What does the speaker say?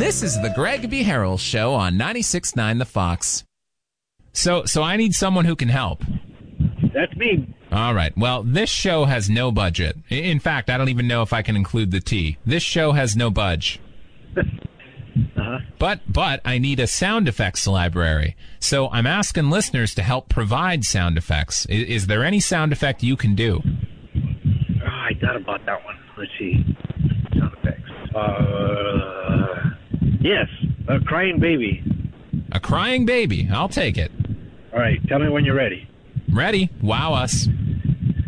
This is the Greg B. Harrell Show on 96.9 The Fox. So I need someone who can help. That's me. All right. Well, this show has no budget. In fact, I don't even know if I can include the T. This show has no budge. Uh-huh. But I need a sound effects library. So I'm asking listeners to help provide sound effects. Is there any sound effect you can do? Oh, I thought about that one. Let's see. Sound effects. Yes, a crying baby. A crying baby. I'll take it. All right, tell me when you're ready. Ready? Wow us.